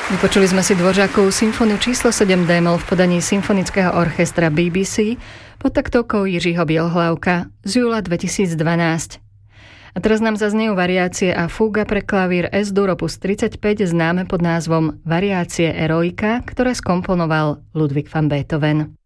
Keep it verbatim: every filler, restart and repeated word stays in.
Vypočuli sme si Dvořákovú symfóniu číslo sedem D-moll v podaní Symfonického orchestra bé bé cé pod taktovkou Jiřího Bělohlavka z júla dvetisícdvanásť. A teraz nám zaznejú variácie a fúga pre klavír S-dur opus tridsaťpäť známe pod názvom Variácie Eroika, ktoré skomponoval Ludwig van Beethoven.